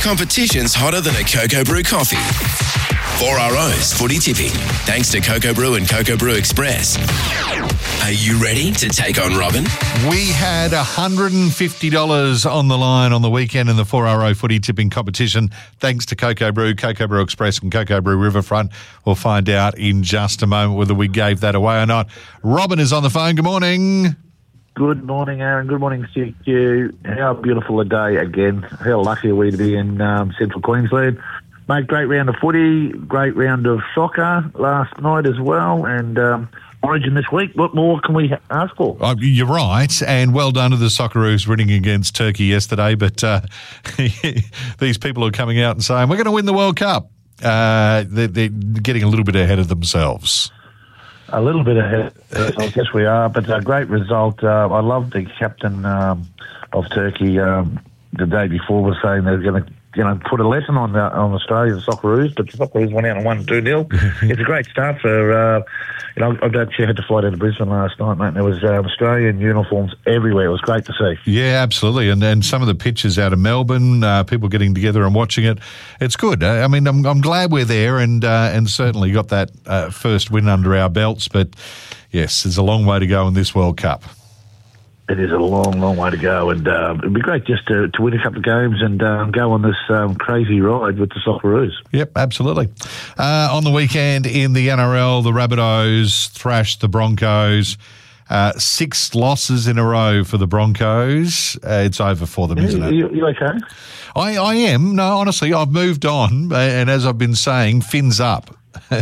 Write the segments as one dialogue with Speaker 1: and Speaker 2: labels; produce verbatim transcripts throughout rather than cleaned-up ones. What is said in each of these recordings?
Speaker 1: Competition's hotter than a Cocoa Brew coffee. four R O's footy tipping, thanks to Cocoa Brew and Cocoa Brew Express. Are you ready to take on Robin?
Speaker 2: We had one hundred fifty dollars on the line on the weekend in the four R O footy tipping competition, thanks to Cocoa Brew, Cocoa Brew Express and Cocoa Brew Riverfront. We'll find out in just a moment whether we gave that away or not. Robin is on the phone. Good morning.
Speaker 3: Good morning, Aaron. Good morning, Stu. How beautiful a day again. How lucky are we to be in um, central Queensland. Mate, great round of footy, great round of soccer last night as well, and um, Origin this week. What more can we ask for?
Speaker 2: Oh, you're right, and well done to the Socceroos winning against Turkey yesterday, but uh, these people are coming out and saying, we're going to win the World Cup. Uh, they're, they're getting a little bit ahead of themselves.
Speaker 3: A little bit ahead, I guess we are, but a great result. Uh, I love the captain um, of Turkey um, the day before was saying they're going to you know, put a lesson on uh, on Australia, the Socceroos, but the Socceroos went out and won two nil. It's a great start for, uh, you know, I actually had to fly down to Brisbane last night, mate, and there was uh, Australian uniforms everywhere. It was great to see.
Speaker 2: Yeah, absolutely, and and some of the pictures out of Melbourne, uh, people getting together and watching it, it's good. I mean, I'm I'm glad we're there, and uh, and certainly got that uh, first win under our belts, but yes, there's a long way to go in this World Cup.
Speaker 3: It is a long, long way to go, and uh, it'd be great just to, to win a couple of games and um, go on this um, crazy ride with the Socceroos.
Speaker 2: Yep, absolutely. Uh, on the weekend in the N R L, the Rabbitohs thrashed the Broncos. Uh, six losses in a row for the Broncos. Uh, it's over for them, isn't
Speaker 3: are
Speaker 2: it?
Speaker 3: You, you okay?
Speaker 2: I, I am. No, honestly, I've moved on, and as I've been saying, fins up.
Speaker 3: Yeah,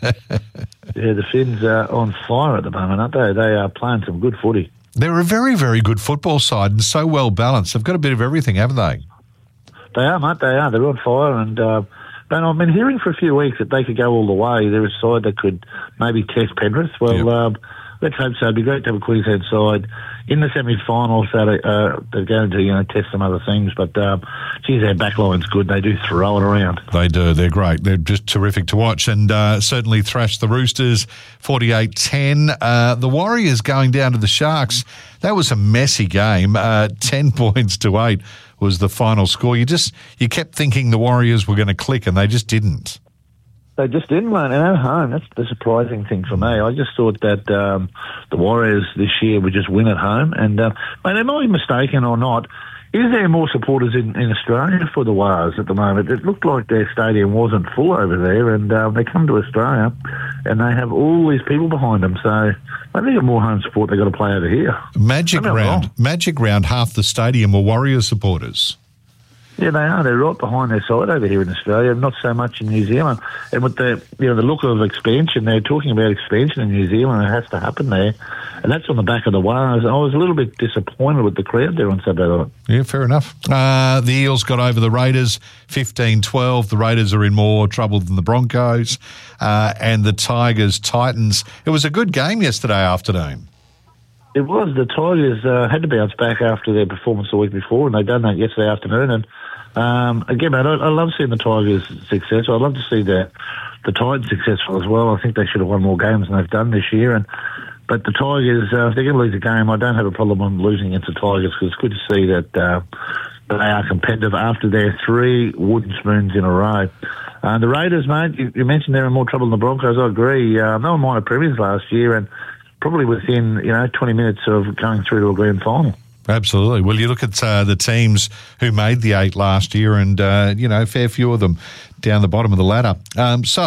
Speaker 3: the Finns are on fire at the moment, aren't they? They are playing some good footy.
Speaker 2: They're a very, very good football side and so well balanced. They've got a bit of everything, haven't they?
Speaker 3: They are, mate. They are. They're on fire. And, uh, and I've been hearing for a few weeks that they could go all the way. They're a side that could maybe test Penrith. Well,
Speaker 2: yep.
Speaker 3: um, let's hope so. It'd be great to have a Queensland side in the semi-finals. So they, uh, they're going to, you know, test some other things. But, um, geez, their backline's good. They do throw it around.
Speaker 2: They do. They're great. They're just terrific to watch, and uh, certainly thrashed the Roosters forty-eight ten. Uh, the Warriors going down to the Sharks. That was a messy game. Uh, ten points to eight was the final score. You just you kept thinking the Warriors were going to click, and they just didn't.
Speaker 3: They just didn't, man. And at home, that's the surprising thing for me. I just thought that um, the Warriors this year would just win at home. And, uh, man, am I mistaken or not? Is there more supporters in, in Australia for the Warriors at the moment? It looked like their stadium wasn't full over there, and uh, they come to Australia, and they have all these people behind them. So I think more home support they've got to play over here.
Speaker 2: Magic round, Magic round. Half the stadium were Warriors supporters.
Speaker 3: Yeah, they are. They're right behind their side over here in Australia, not so much in New Zealand. And with the you know the look of expansion, they're talking about expansion in New Zealand. It has to happen there, and that's on the back of the Warriors. I was a little bit disappointed with the crowd there on Saturday night.
Speaker 2: Yeah, fair enough. Uh, the Eels got over the Raiders fifteen twelve. The Raiders are in more trouble than the Broncos, uh, and the Tigers Titans. It was a good game yesterday afternoon.
Speaker 3: It was. The Tigers uh, had to bounce back after their performance the week before, and they've done that yesterday afternoon. And um, again, mate, I, I love seeing the Tigers successful. I'd love to see the the Titans successful as well. I think they should have won more games than they've done this year. And but the Tigers, uh, if they're going to lose a game, I don't have a problem on losing against the Tigers, because it's good to see that uh, they are competitive after their three wooden spoons in a row. Uh, the Raiders, mate, you, you mentioned they're in more trouble than the Broncos. I agree. Uh, they were minor premiers last year, and probably within, you know, twenty minutes of going through to a grand final.
Speaker 2: Absolutely. Well, you look at uh, the teams who made the eight last year, and, uh, you know, a fair few of them down the bottom of the ladder. Um, so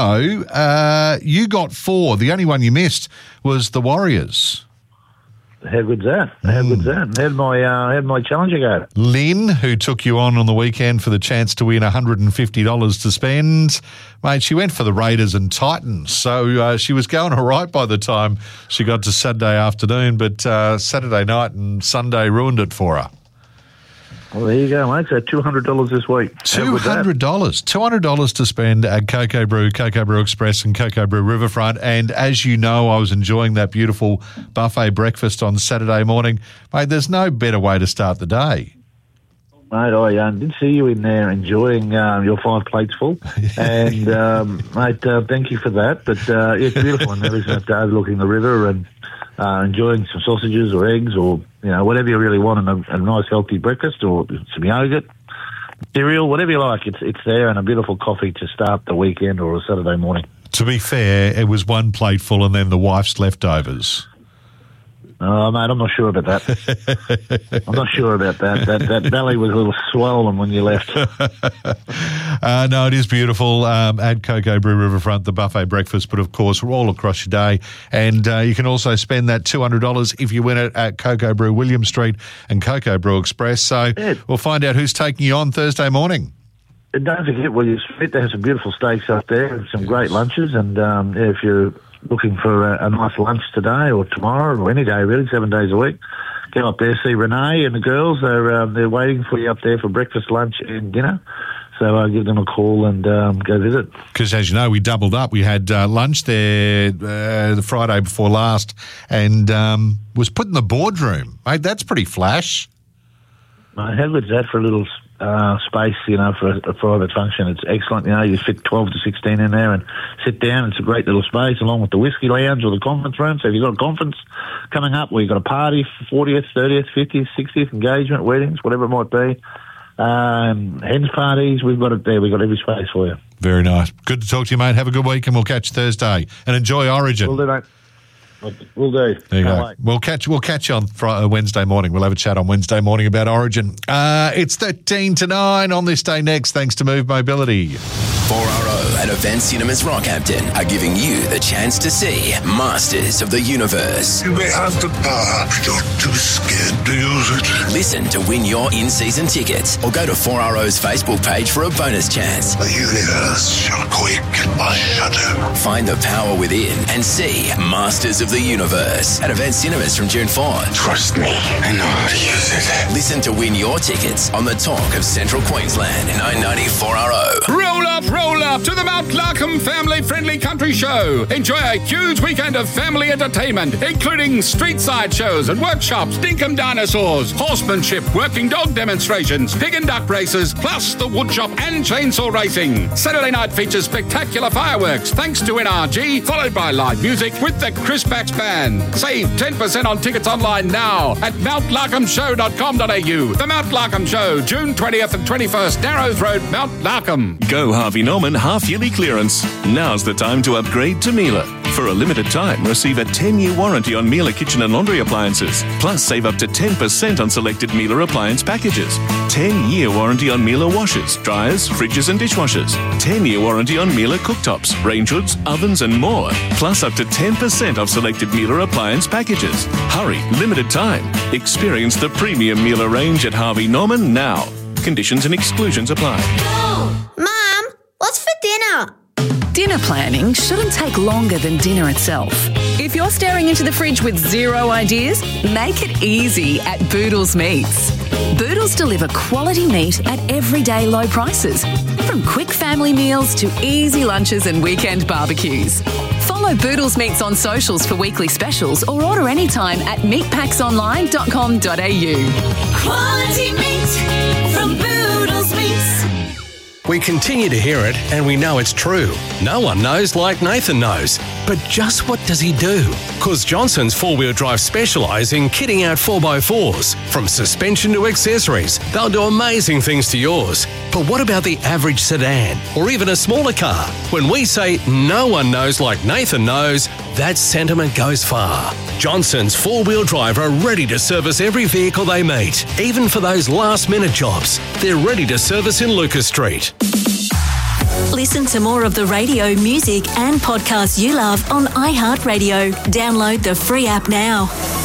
Speaker 2: uh, you got four. The only one you missed was the Warriors.
Speaker 3: How good's that? How
Speaker 2: Mm.
Speaker 3: good's that? And how did my, uh, how did my challenger go?
Speaker 2: Lynn, who took you on on the weekend for the chance to win one hundred fifty dollars to spend, mate, she went for the Raiders and Titans. So uh, she was going all right by the time she got to Saturday afternoon, but uh, Saturday night and Sunday ruined it for her.
Speaker 3: Well, there you go, mate. So two hundred dollars this week.
Speaker 2: two hundred dollars. two hundred dollars to spend at Cocoa Brew, Cocoa Brew Express and Cocoa Brew Riverfront. And as you know, I was enjoying that beautiful buffet breakfast on Saturday morning. Mate, there's no better way to start the day.
Speaker 3: Mate, I um, did see you in there enjoying um, your five plates full. And, um, mate, uh, thank you for that. But uh, it's beautiful in there, isn't it? Overlooking the river and uh, enjoying some sausages or eggs or, you know, whatever you really want, and a, a nice healthy breakfast or some yogurt. cereal, whatever you like. It's it's there, and a beautiful coffee to start the weekend or a Saturday morning.
Speaker 2: To be fair, it was one plate full and then the wife's leftovers.
Speaker 3: Oh, mate, I'm not sure about that. I'm not sure about that. That that belly was a little swollen when you left.
Speaker 2: uh, no, it is beautiful um, at Cocoa Brew Riverfront, the buffet breakfast, but of course, we're all across your day. And uh, you can also spend that two hundred dollars if you win it at Cocoa Brew William Street and Cocoa Brew Express. So yeah. We'll find out who's taking you on Thursday morning.
Speaker 3: And don't forget, William Street, they have some beautiful steaks up there and some great lunches. And um, yeah, if you're looking for a, a nice lunch today or tomorrow or any day, really, seven days a week, go up there, see Renee and the girls. They're um, they're waiting for you up there for breakfast, lunch and dinner. So I'll uh, give them a call and um, go visit.
Speaker 2: Because as you know, we doubled up. We had uh, lunch there uh, the Friday before last and um, was put in the boardroom. Mate, that's pretty flash.
Speaker 3: Mate, how good's that for a little uh, space, you know, for a, a private function? It's excellent. You know, you fit twelve to sixteen in there and sit down. It's a great little space along with the whiskey lounge or the conference room. So if you've got a conference coming up where you've got a party, fortieth, thirtieth, fiftieth, sixtieth, engagement, weddings, whatever it might be, um, hens parties, we've got it there. We've got every space for you.
Speaker 2: Very nice. Good to talk to you, mate. Have a good week and we'll catch you Thursday. And enjoy Origin.
Speaker 3: We'll do, mate. We'll do.
Speaker 2: There you go. Wait. We'll catch. We'll catch you on Friday, Wednesday morning. We'll have a chat on Wednesday morning about Origin. Uh, it's thirteen to nine on this day next. Thanks to Move Mobility.
Speaker 1: four R O and Event Cinemas Rockhampton are giving you the chance to see Masters of the Universe.
Speaker 4: You may have the power, but you're too scared to use it.
Speaker 1: Listen to win your in-season tickets or go to four R O's Facebook page for a bonus chance.
Speaker 4: The universe shall quake at my shadow.
Speaker 1: Find the power within and see Masters of the Universe at Event Cinemas from June fourth.
Speaker 4: Trust me, I know how to use it.
Speaker 1: Listen to win your tickets on the Talk of Central Queensland, nine ninety four R O.
Speaker 5: Roll up, roll up to the Mount Larkham family-friendly country show. Enjoy a huge weekend of family entertainment, including street-side shows and workshops, dinkum dinosaurs, horsemanship, working dog demonstrations, pig and duck races, plus the woodshop and chainsaw racing. Saturday night features spectacular fireworks, thanks to N R G, followed by live music with the Chris Bax Band. Save ten percent on tickets online now at mount larkham show dot com dot a u. The Mount Larkham Show, June twentieth and twenty-first, Narrows Road, Mount Larkham.
Speaker 6: Go Harvey Norman half-yearly clearance. Now's the time to upgrade to Miele. For a limited time, receive a ten-year warranty on Miele kitchen and laundry appliances. Plus, save up to ten percent on selected Miele appliance packages. ten-year warranty on Miele washers, dryers, fridges and dishwashers. ten-year warranty on Miele cooktops, range hoods, ovens and more. Plus, up to ten percent off selected Miele appliance packages. Hurry, limited time. Experience the premium Miele range at Harvey Norman now. Conditions and exclusions apply.
Speaker 7: Mum, what's for dinner?
Speaker 8: Dinner planning shouldn't take longer than dinner itself. If you're staring into the fridge with zero ideas, make it easy at Boodles Meats. Boodles deliver quality meat at everyday low prices, from quick family meals to easy lunches and weekend barbecues. Follow Boodles Meats on socials for weekly specials or order anytime at meat packs online dot com dot a u.
Speaker 9: Quality meat from Boodles Meats.
Speaker 10: We continue to hear it and we know it's true. No one knows like Nathan knows. But just what does he do? Because Johnson's four-wheel drive specialise in kitting out four by fours. From suspension to accessories, they'll do amazing things to yours. But what about the average sedan or even a smaller car? When we say no one knows like Nathan knows, that sentiment goes far. Johnson's four-wheel drive are ready to service every vehicle they meet, even for those last-minute jobs. They're ready to service in Lucas Street.
Speaker 9: Listen to more of the radio, music and podcasts you love on iHeartRadio. Download the free app now.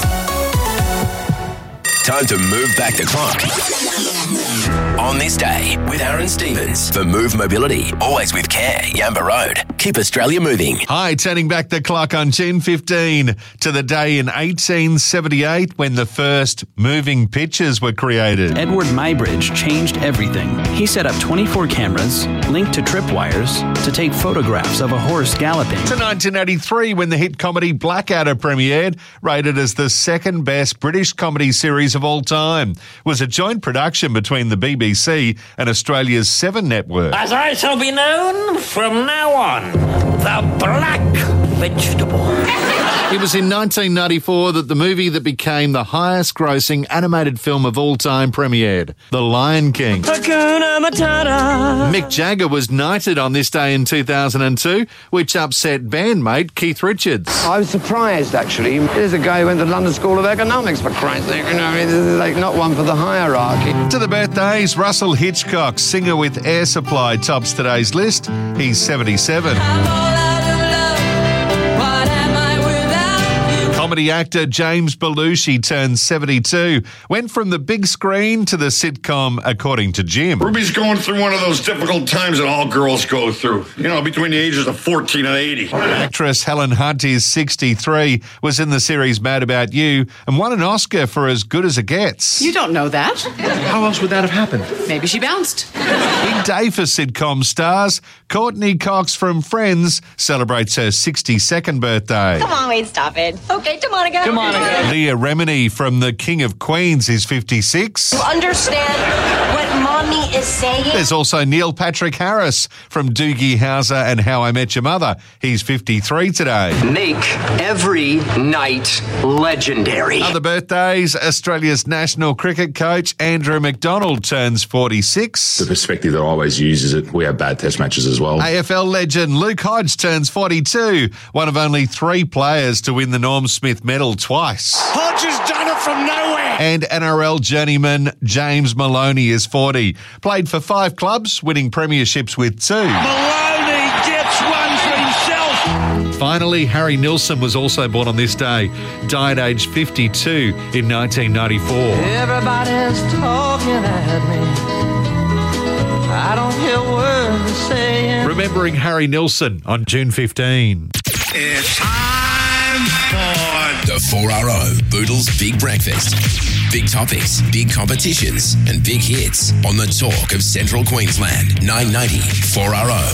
Speaker 1: Time to move back the clock. On this day with Aaron Stevens for Move Mobility. Always with care. Yamba Road. Keep Australia moving.
Speaker 2: Hi, turning back the clock on June fifteenth to the day in eighteen seventy-eight when the first moving pictures were created.
Speaker 11: Edward Muybridge changed everything. He set up twenty-four cameras linked to tripwires to take photographs of a horse galloping.
Speaker 2: To nineteen eighty-three when the hit comedy Blackadder premiered, rated as the second best British comedy series of all time. It was a joint production between the B B C C and Australia's Seven Network.
Speaker 12: As I shall be known from now on, the Black Vegetable.
Speaker 2: It was in nineteen ninety-four that the movie that became the highest-grossing animated film of all time premiered, The Lion King.
Speaker 12: Hakuna Matata.
Speaker 2: Mick Jagger was knighted on this day in two thousand two, which upset bandmate Keith Richards.
Speaker 13: I was surprised, actually. There's a guy who went to London School of Economics, for Christ's sake. You know, I mean, this is like not one for the hierarchy.
Speaker 2: To the birthdays, Russell Hitchcock, singer with Air Supply, tops today's list. He's seventy-seven. Comedy actor James Belushi turned seventy-two. Went from the big screen to the sitcom, according to Jim.
Speaker 14: Ruby's going through one of those difficult times that all girls go through. You know, between the ages of fourteen and eighty.
Speaker 2: Actress Helen Hunt is sixty-three, was in the series Mad About You, and won an Oscar for As Good As It Gets.
Speaker 15: You don't know that.
Speaker 14: How else would that have happened?
Speaker 15: Maybe she bounced.
Speaker 2: Big day for sitcom stars. Courtney Cox from Friends celebrates her sixty-second birthday.
Speaker 16: Come on, wait, stop it. Okay, come on again.
Speaker 15: Come on again.
Speaker 2: Leah Remini from The King of Queens is fifty-six.
Speaker 16: You understand what mommy is saying?
Speaker 2: There's also Neil Patrick Harris from Doogie Howser and How I Met Your Mother. He's fifty-three today.
Speaker 17: Make every night legendary.
Speaker 2: Other birthdays, Australia's national cricket coach Andrew McDonald turns forty-six.
Speaker 18: The perspective that I always use is that we have bad test matches as well.
Speaker 2: A F L legend Luke Hodge turns forty-two, one of only three players to win the Norm Smith medal twice.
Speaker 12: Hodge has done it from nowhere.
Speaker 2: And N R L journeyman James Maloney is forty. Played for five clubs, winning premierships with two.
Speaker 12: Maloney gets one for himself.
Speaker 2: Finally, Harry Nilsson was also born on this day, died aged fifty-two in nineteen ninety-four.
Speaker 12: Everybody's talking at me. I don't hear words saying.
Speaker 2: Remembering Harry Nilsson on June fifteenth.
Speaker 1: It's time for the four R O Boodles Big Breakfast. Big topics, big competitions, and big hits on the talk of Central Queensland. nine ninety four R O.